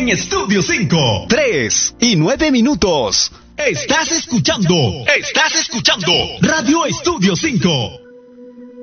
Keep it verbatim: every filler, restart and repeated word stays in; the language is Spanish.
en Estudio cinco. tres y nueve minutos. Estás escuchando, estás escuchando Radio Estudio cinco.